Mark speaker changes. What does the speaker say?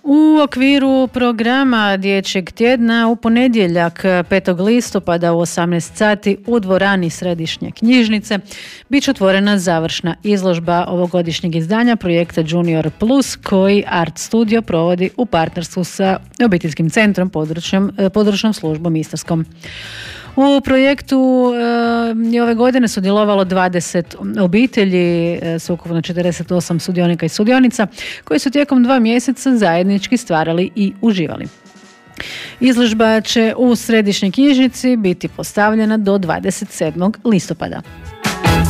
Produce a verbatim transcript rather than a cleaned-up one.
Speaker 1: U okviru programa Dječjeg tjedna u ponedjeljak petog listopada u osamnaest sati u dvorani Središnje knjižnice bit će otvorena završna izložba ovogodišnjeg izdanja projekta Junior Plus koji Art Studio provodi u partnerstvu sa obiteljskim centrom područnom, područnom službom Istarskom. U projektu je ove godine sudjelovalo dvadeset obitelji, sveukupno četrdeset osam sudionika i sudionica, koji su tijekom dva mjeseca zajednički stvarali i uživali. Izložba će u Središnjoj knjižnici biti postavljena do dvadeset sedmog listopada.